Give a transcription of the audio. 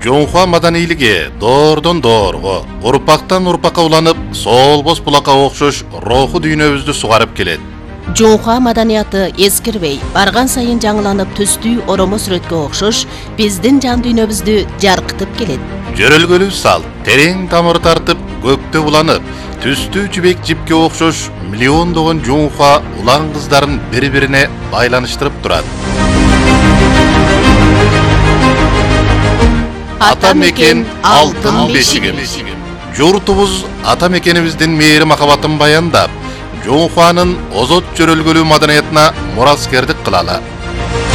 Жонхуа маданийлиги доордон доорго, урпактан урпакка уланып, солбос булакка окшош руху дүйнөбүздү сугарып келет. Жонхуа маданияты эскирбей, барган сайын жаңыланып түстүү оромо сүрөткө окшош биздин жан дүйнөбүздү жаркытып келет. Жөрөлгөлүү сал, терең тамыр тартып, көктө буланып, түстүү жибек жипке окшош миллиондогон жонхуа улан кыздарын бири-бирине байланыштырып турат. Ата мекен алтын бешигим. Журтубуз ата мекенибиздин мээри махабатын баяндап, Жонхуанын озот жөрөлгөлүү маданиятына мураскердик кылалы.